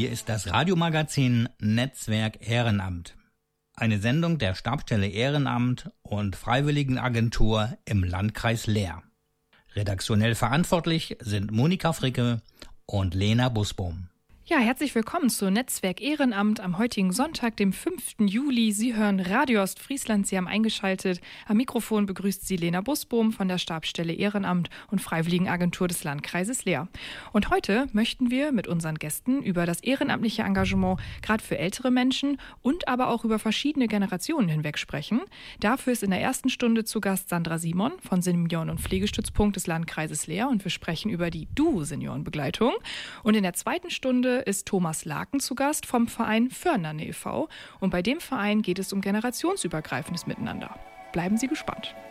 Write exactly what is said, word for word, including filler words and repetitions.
Hier ist das Radiomagazin Netzwerk Ehrenamt. Eine Sendung der Stabsstelle Ehrenamt und Freiwilligenagentur im Landkreis Leer. Redaktionell verantwortlich sind Monika Fricke und Lena Busbohm. Ja, herzlich willkommen zu Netzwerk Ehrenamt am heutigen Sonntag, dem fünften Juli. Sie hören Radio Ostfriesland, Sie haben eingeschaltet. Am Mikrofon begrüßt Sie Lena Busbohm von der Stabsstelle Ehrenamt und Freiwilligenagentur des Landkreises Leer. Und heute möchten wir mit unseren Gästen über das ehrenamtliche Engagement gerade für ältere Menschen und aber auch über verschiedene Generationen hinweg sprechen. Dafür ist in der ersten Stunde zu Gast Sandra Simon von Senioren- und Pflegestützpunkt des Landkreises Leer und wir sprechen über die D U Seniorenbegleitung. Und in der zweiten Stunde ist Thomas Laken zu Gast vom Verein Fördernde e V. Und bei dem Verein geht es um generationsübergreifendes Miteinander. Bleiben Sie gespannt.